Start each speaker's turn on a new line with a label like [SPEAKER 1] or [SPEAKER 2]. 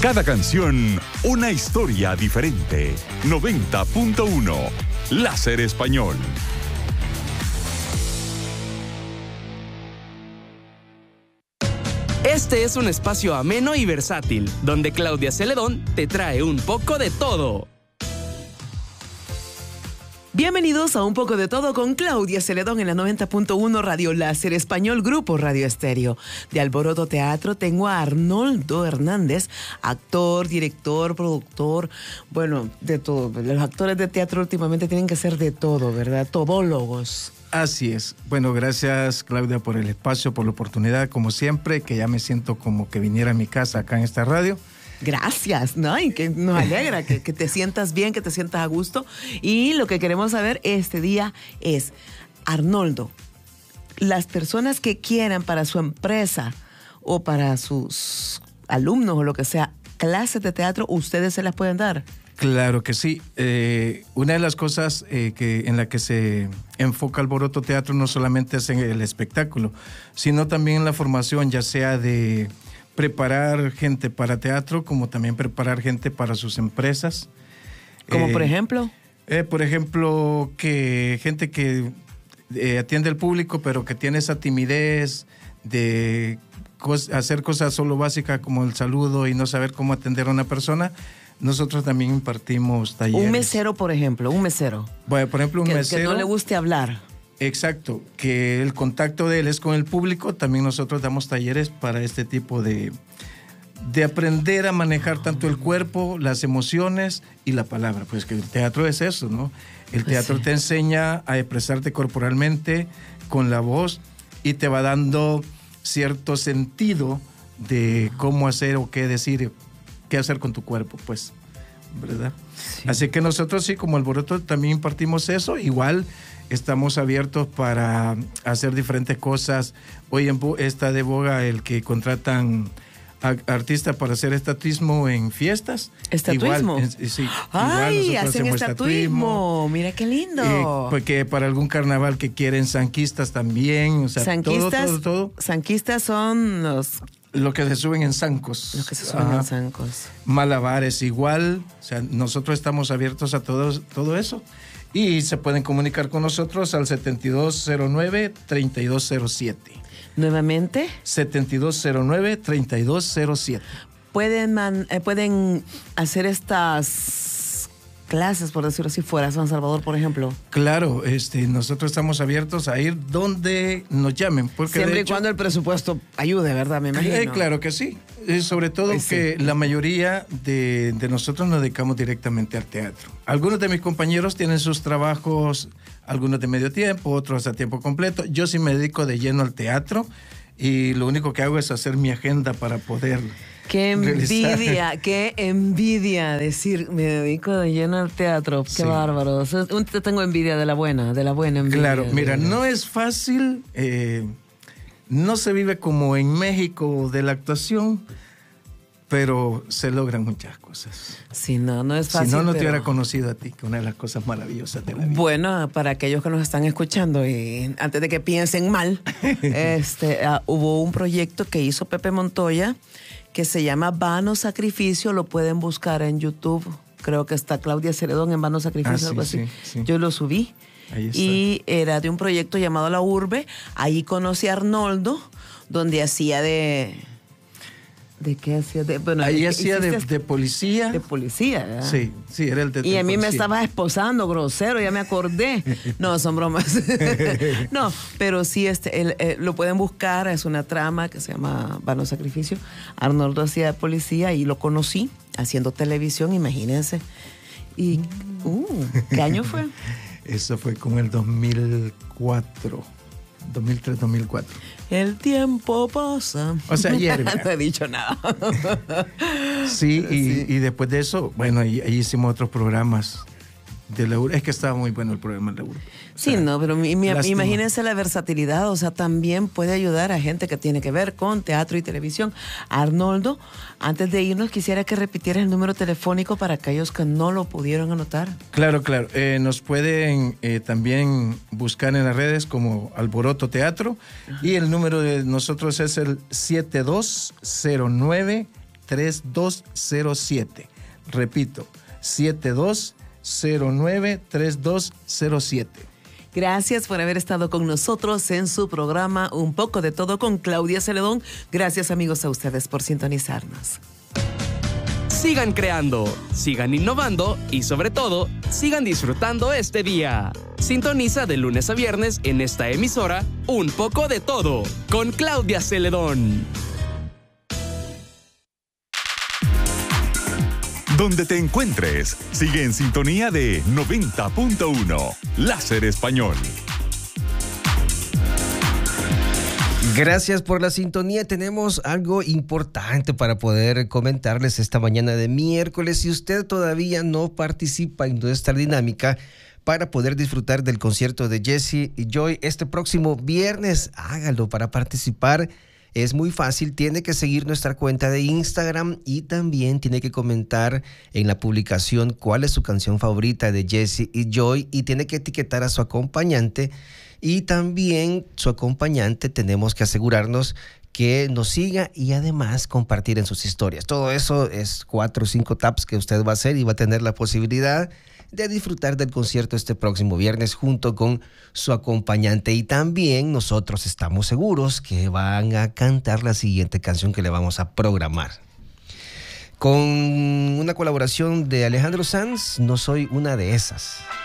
[SPEAKER 1] Cada canción, una historia diferente. 90.1 Láser Español.
[SPEAKER 2] Este es un espacio ameno y versátil, donde Claudia Celedón te trae un poco de todo.
[SPEAKER 3] Bienvenidos a Un Poco de Todo con Claudia Celedón en la 90.1 Radio Láser Español, Grupo Radio Estéreo. De Alboroto Teatro tengo a Arnoldo Hernández, actor, director, productor, bueno, de todo. Los actores de teatro últimamente tienen que ser de todo, ¿verdad? Todólogos.
[SPEAKER 4] Así es. Bueno, gracias Claudia por el espacio, por la oportunidad, como siempre, que ya me siento como que viniera a mi casa acá en esta radio.
[SPEAKER 3] Gracias, ¿no? Y que nos alegra que te sientas bien, que te sientas a gusto. Y lo que queremos saber este día es, Arnoldo, las personas que quieran para su empresa o para sus alumnos o lo que sea, clases de teatro, ¿ustedes se las pueden dar?
[SPEAKER 4] Claro que sí. Una de las cosas en la que se enfoca Alboroto Teatro no solamente es en el espectáculo, sino también en la formación, ya sea de preparar gente para teatro, como también preparar gente para sus empresas.
[SPEAKER 3] ¿Como por ejemplo?
[SPEAKER 4] Por ejemplo, que gente que atiende al público, pero que tiene esa timidez de hacer cosas solo básicas como el saludo y no saber cómo atender a una persona. Nosotros también impartimos talleres.
[SPEAKER 3] Un mesero, por ejemplo, un mesero.
[SPEAKER 4] Bueno, por ejemplo, un mesero.
[SPEAKER 3] Que no le guste hablar.
[SPEAKER 4] Exacto, que el contacto de él es con el público. También nosotros damos talleres para este tipo de aprender a manejar tanto el cuerpo, las emociones y la palabra. Pues que el teatro es eso, ¿no? El teatro te enseña a expresarte corporalmente, con la voz, y te va dando cierto sentido de cómo hacer o qué decir, qué hacer con tu cuerpo, pues, ¿verdad? Sí. Así que nosotros sí, como Alboroto, también impartimos eso. Igual estamos abiertos para hacer diferentes cosas. Hoy está de boga el que contratan artistas para hacer estatuismo en fiestas.
[SPEAKER 3] ¿Estatuismo?
[SPEAKER 4] Igual, sí.
[SPEAKER 3] ¡Ay, hacen estatuismo! Mira qué lindo.
[SPEAKER 4] Porque para algún carnaval que quieren, sanquistas también. O sea,
[SPEAKER 3] sanquistas,
[SPEAKER 4] todo.
[SPEAKER 3] Sanquistas son
[SPEAKER 4] lo que se suben en zancos.
[SPEAKER 3] Lo que se suben en zancos.
[SPEAKER 4] Malabares igual. O sea, nosotros estamos abiertos a todo eso. Y se pueden comunicar con nosotros al 7209-3207.
[SPEAKER 3] ¿Nuevamente?
[SPEAKER 4] 7209-3207.
[SPEAKER 3] ¿Pueden hacer estas clases, por decirlo así, fuera de San Salvador, por ejemplo?
[SPEAKER 4] Claro, nosotros estamos abiertos a ir donde nos llamen. Porque
[SPEAKER 3] siempre y cuando el presupuesto ayude, ¿verdad? Me imagino.
[SPEAKER 4] Claro que sí. Sobre todo pues que sí. La mayoría de nosotros nos dedicamos directamente al teatro. Algunos de mis compañeros tienen sus trabajos, algunos de medio tiempo, otros a tiempo completo. Yo sí me dedico de lleno al teatro y lo único que hago es hacer mi agenda para poder
[SPEAKER 3] ¡Qué envidia! Realizar. ¡Qué envidia! Decir, me dedico de lleno al teatro. ¡Qué sí. Bárbaro! Te tengo envidia de la buena envidia.
[SPEAKER 4] Claro, mira, no es fácil... no se vive como en México de la actuación, pero se logran muchas cosas.
[SPEAKER 3] Sí, no es fácil.
[SPEAKER 4] Si no te hubiera conocido a ti, que una de las cosas maravillosas de la vida.
[SPEAKER 3] Bueno, para aquellos que nos están escuchando, y antes de que piensen mal, hubo un proyecto que hizo Pepe Montoya que se llama Vano Sacrificio. Lo pueden buscar en YouTube. Creo que está Claudia Celedón en Vano Sacrificio, algo así. Sí. Yo lo subí. Y era de un proyecto llamado La Urbe. Ahí conocí a Arnoldo, donde hacía ¿de qué hacía?
[SPEAKER 4] Bueno, ahí hacía de policía.
[SPEAKER 3] De policía, ¿verdad?
[SPEAKER 4] Sí, era el de
[SPEAKER 3] Y a mí
[SPEAKER 4] policía.
[SPEAKER 3] me estaba esposando, grosero, ya me acordé. No, son bromas. No, pero sí, lo pueden buscar, es una trama que se llama Vano Sacrificio. Arnoldo hacía de policía y lo conocí haciendo televisión, imagínense. Y, ¿qué año fue?
[SPEAKER 4] Eso fue como el 2004, 2003-2004.
[SPEAKER 3] El tiempo pasa.
[SPEAKER 4] O sea, ayer.
[SPEAKER 3] No he dicho nada.
[SPEAKER 4] Sí, y después de eso, bueno, ahí hicimos otros programas de la URB. Es que estaba muy bueno el programa de la URB.
[SPEAKER 3] Sí, pero imagínense la versatilidad, o sea, también puede ayudar a gente que tiene que ver con teatro y televisión. Arnoldo, antes de irnos, quisiera que repitieras el número telefónico para aquellos que no lo pudieron anotar. Claro.
[SPEAKER 4] Nos pueden también buscar en las redes como Alboroto Teatro. Ajá. Y el número de nosotros es el 7209 7209-3207. Repito, 7209-3207.
[SPEAKER 3] Gracias por haber estado con nosotros en su programa Un poco de todo con Claudia Celedón. Gracias, amigos, a ustedes por sintonizarnos.
[SPEAKER 2] Sigan creando, sigan innovando y sobre todo, sigan disfrutando este día. Sintoniza de lunes a viernes en esta emisora Un poco de todo con Claudia Celedón.
[SPEAKER 1] Donde te encuentres, sigue en sintonía de 90.1 Láser Español.
[SPEAKER 5] Gracias por la sintonía. Tenemos algo importante para poder comentarles esta mañana de miércoles. Si usted todavía no participa en nuestra dinámica para poder disfrutar del concierto de Jesse y Joy este próximo viernes, hágalo. Para participar es muy fácil, tiene que seguir nuestra cuenta de Instagram y también tiene que comentar en la publicación cuál es su canción favorita de Jesse y Joy y tiene que etiquetar a su acompañante. Y también su acompañante tenemos que asegurarnos que nos siga y además compartir en sus historias. Todo eso es 4 o 5 taps que usted va a hacer y va a tener la posibilidad de disfrutar del concierto este próximo viernes junto con su acompañante. Y también nosotros estamos seguros que van a cantar la siguiente canción que le vamos a programar. Con una colaboración de Alejandro Sanz, No soy una de esas.